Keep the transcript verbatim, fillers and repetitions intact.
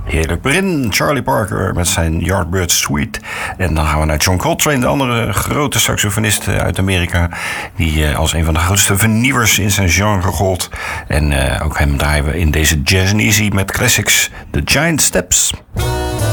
Heerlijk begin. Charlie Parker met zijn Yardbird Suite. En dan gaan we naar John Coltrane, de andere grote saxofonist uit Amerika. Die uh, als een van de grootste vernieuwers in zijn genre gold. En uh, ook hem draaien we in deze Jazz and Easy met classics The Giant Steps.